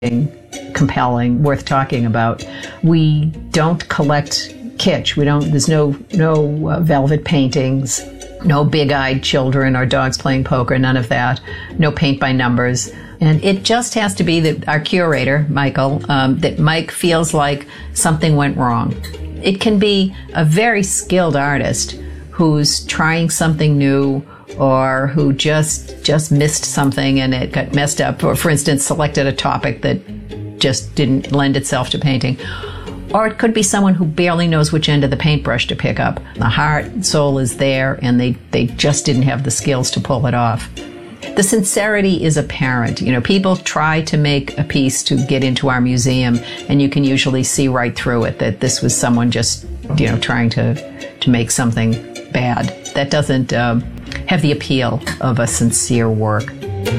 compelling, worth talking about. We don't collect kitsch. There's no velvet paintings, no big-eyed children or dogs playing poker, none of that. No paint by numbers. And it just has to be that our curator, Michael, that Mike feels like something went wrong. It can be a very skilled artist who's trying something new or who just missed something and it got messed up, or for instance, selected a topic that just didn't lend itself to painting. Or it could be someone who barely knows which end of the paintbrush to pick up. The heart and soul is there and they just didn't have the skills to pull it off. The sincerity is apparent. People try to make a piece to get into our museum, and you can usually see right through it that this was someone just, trying to make something bad. That doesn't have the appeal of a sincere work.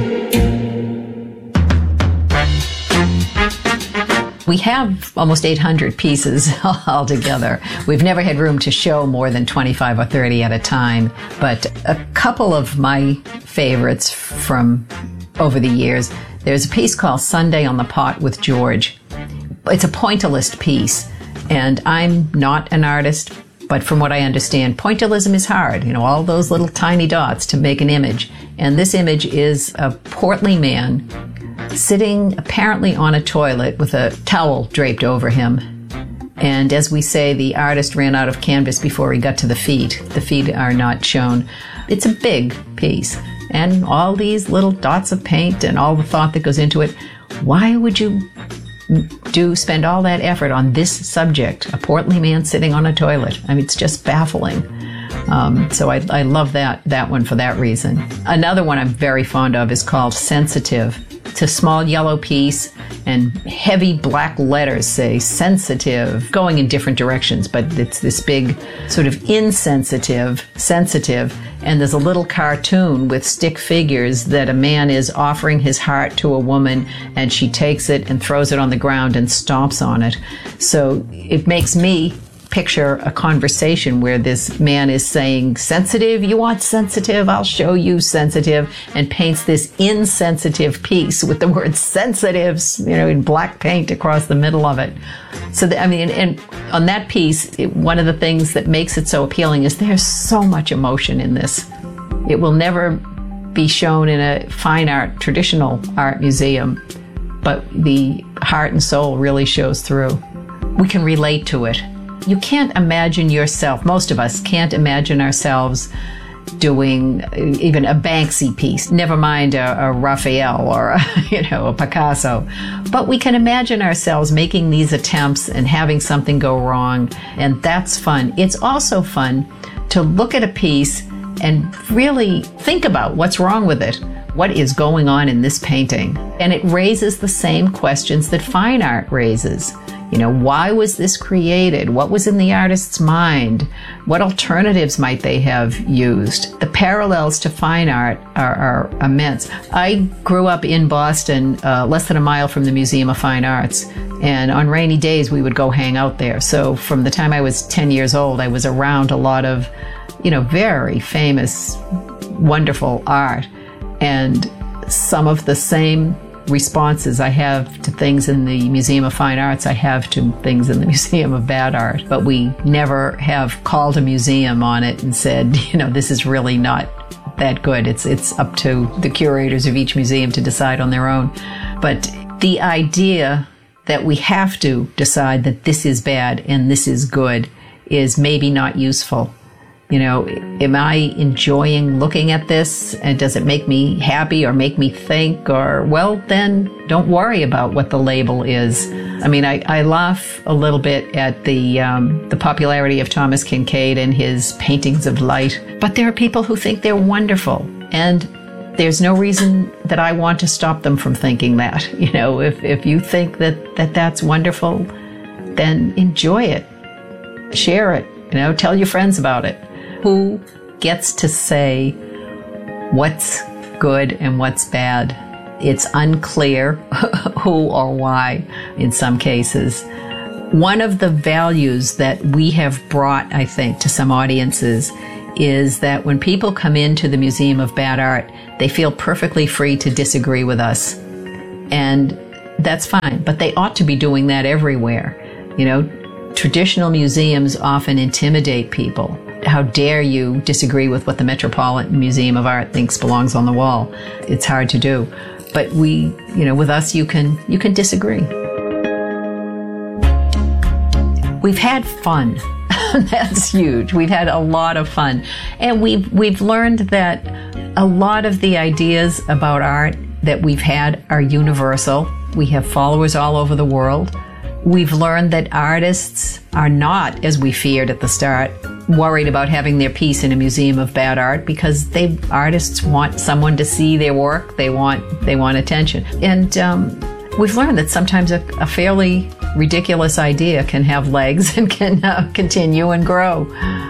We have almost 800 pieces altogether. We've never had room to show more than 25 or 30 at a time, but a couple of my favorites from over the years, there's a piece called Sunday on the Pot with George. It's a pointillist piece, and I'm not an artist, but from what I understand, pointillism is hard. All those little tiny dots to make an image. And this image is a portly man sitting apparently on a toilet with a towel draped over him. And as we say, the artist ran out of canvas before he got to the feet. The feet are not shown. It's a big piece. And all these little dots of paint and all the thought that goes into it. Why would you spend all that effort on this subject? A portly man sitting on a toilet. It's just baffling. So I love that one for that reason. Another one I'm very fond of is called Sensitive. It's a small yellow piece, and heavy black letters say sensitive, going in different directions, but it's this big sort of insensitive, sensitive, and there's a little cartoon with stick figures that a man is offering his heart to a woman, and she takes it and throws it on the ground and stomps on it. So it makes me picture a conversation where this man is saying, sensitive, you want sensitive? I'll show you sensitive, and paints this insensitive piece with the word sensitives, in black paint across the middle of it. So, and on that piece, one of the things that makes it so appealing is there's so much emotion in this. It will never be shown in a fine art, traditional art museum, but the heart and soul really shows through. We can relate to it. You can't imagine yourself, most of us can't imagine ourselves doing even a Banksy piece, never mind a Raphael or a Picasso. But we can imagine ourselves making these attempts and having something go wrong, and that's fun. It's also fun to look at a piece and really think about what's wrong with it. What is going on in this painting? And it raises the same questions that fine art raises. Why was this created? What was in the artist's mind? What alternatives might they have used? The parallels to fine art are immense. I grew up in Boston, less than a mile from the Museum of Fine Arts, and on rainy days we would go hang out there. So from the time I was 10 years old, I was around a lot of, very famous, wonderful art, and some of the same responses I have to things in the Museum of Fine Arts, I have to things in the Museum of Bad Art. But we never have called a museum on it and said, this is really not that good. It's up to the curators of each museum to decide on their own. But the idea that we have to decide that this is bad and this is good is maybe not useful. Am I enjoying looking at this? And does it make me happy or make me think? Or, well, then don't worry about what the label is. I laugh a little bit at the popularity of Thomas Kinkade and his paintings of light. But there are people who think they're wonderful. And there's no reason that I want to stop them from thinking that. If you think that that's wonderful, then enjoy it. Share it. Tell your friends about it. Who gets to say what's good and what's bad? It's unclear who or why in some cases. One of the values that we have brought, I think, to some audiences is that when people come into the Museum of Bad Art, they feel perfectly free to disagree with us. And that's fine. But they ought to be doing that everywhere. You know, traditional museums often intimidate people. How dare you disagree with what the Metropolitan Museum of Art thinks belongs on the wall? It's hard to do. But with us, you can disagree. We've had fun. That's huge. We've had a lot of fun. And we've learned that a lot of the ideas about art that we've had are universal. We have followers all over the world. We've learned that artists are not, as we feared at the start, worried about having their piece in a museum of bad art, because artists want someone to see their work. They want attention. And we've learned that sometimes a fairly ridiculous idea can have legs and can continue and grow.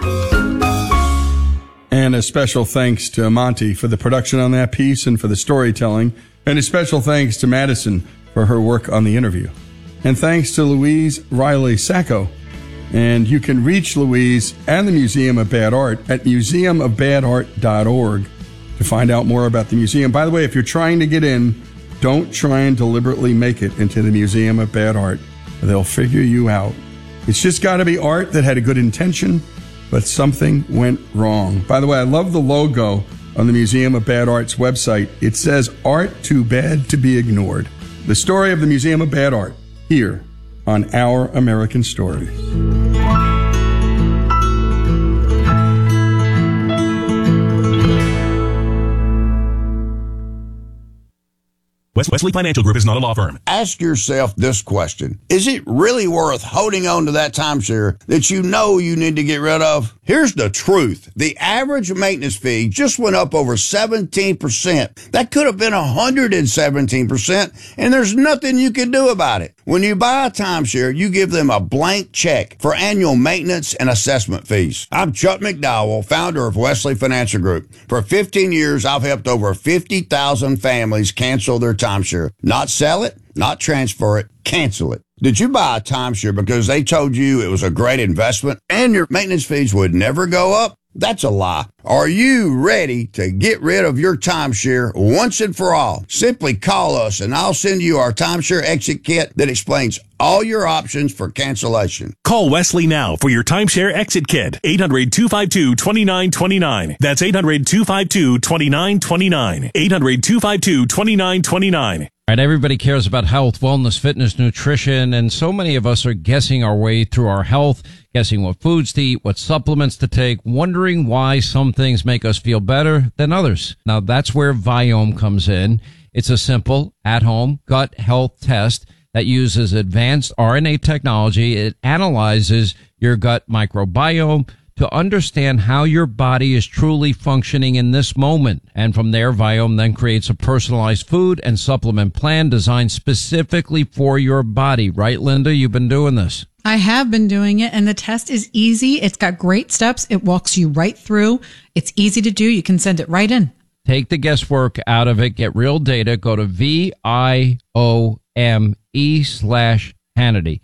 And a special thanks to Monty for the production on that piece and for the storytelling. And a special thanks to Madison for her work on the interview. And thanks to Louise Riley Sacco. And you can reach Louise and the Museum of Bad Art at museumofbadart.org to find out more about the museum. By the way, if you're trying to get in, don't try and deliberately make it into the Museum of Bad Art. They'll figure you out. It's just got to be art that had a good intention, but something went wrong. By the way, I love the logo on the Museum of Bad Art's website. It says, "Art too bad to be ignored." The story of the Museum of Bad Art, here on Our American Stories. Wesley Financial Group is not a law firm. Ask yourself this question. Is it really worth holding on to that timeshare that you know you need to get rid of? Here's the truth. The average maintenance fee just went up over 17%. That could have been 117%, and there's nothing you can do about it. When you buy a timeshare, you give them a blank check for annual maintenance and assessment fees. I'm Chuck McDowell, founder of Wesley Financial Group. For 15 years, I've helped over 50,000 families cancel their timeshare. Not sell it, not transfer it, cancel it. Did you buy a timeshare because they told you it was a great investment and your maintenance fees would never go up? That's a lie. Are you ready to get rid of your timeshare once and for all? Simply call us and I'll send you our timeshare exit kit that explains all your options for cancellation. Call Wesley now for your timeshare exit kit. 800-252-2929. That's 800-252-2929. 800-252-2929. Right, everybody cares about health, wellness, fitness, nutrition, and so many of us are guessing our way through our health, guessing what foods to eat, what supplements to take, wondering why some things make us feel better than others. Now, that's where Viome comes in. It's a simple, at-home gut health test that uses advanced RNA technology. It analyzes your gut microbiome to understand how your body is truly functioning in this moment. And from there, Viome then creates a personalized food and supplement plan designed specifically for your body. Right, Linda? You've been doing this. I have been doing it, and the test is easy. It's got great steps. It walks you right through. It's easy to do. You can send it right in. Take the guesswork out of it. Get real data. Go to VIOME/Hannity.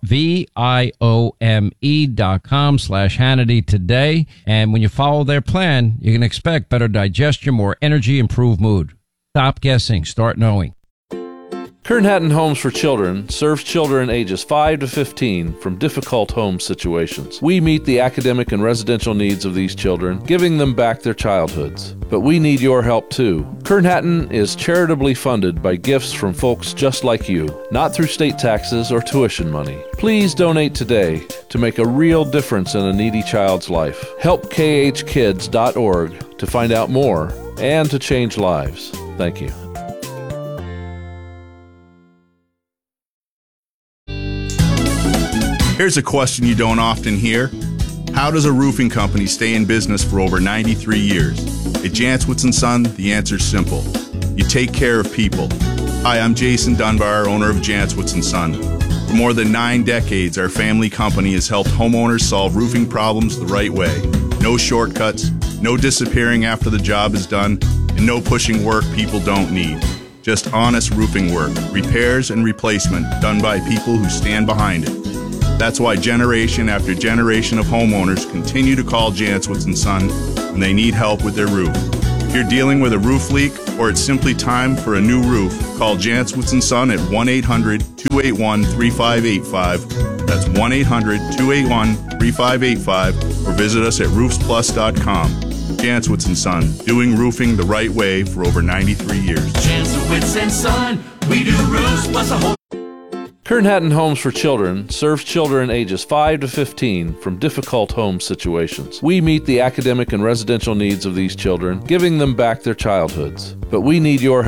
VIOME.com/Hannity today. And when you follow their plan, you can expect better digestion, more energy, improved mood. Stop guessing. Start knowing. Kern Hatton Homes for Children serves children ages 5 to 15 from difficult home situations. We meet the academic and residential needs of these children, giving them back their childhoods. But we need your help too. Kern Hatton is charitably funded by gifts from folks just like you, not through state taxes or tuition money. Please donate today to make a real difference in a needy child's life. Help khkids.org to find out more and to change lives. Thank you. Here's a question you don't often hear. How does a roofing company stay in business for over 93 years? At Jantzwitz & Son, the answer's simple. You take care of people. Hi, I'm Jason Dunbar, owner of Jantzwitz & Son. For more than 9 decades, our family company has helped homeowners solve roofing problems the right way. No shortcuts, no disappearing after the job is done, and no pushing work people don't need. Just honest roofing work, repairs and replacement done by people who stand behind it. That's why generation after generation of homeowners continue to call Jantzwitz & Son when they need help with their roof. If you're dealing with a roof leak or it's simply time for a new roof, call Janswitz & Son at 1-800-281-3585. That's 1-800-281-3585 or visit us at roofsplus.com. Janswitz & Son, doing roofing the right way for over 93 years. Janswitz & Son, we do roofs plus a whole... Kern Hatton Homes for Children serves children ages 5 to 15 from difficult home situations. We meet the academic and residential needs of these children, giving them back their childhoods. But we need your help.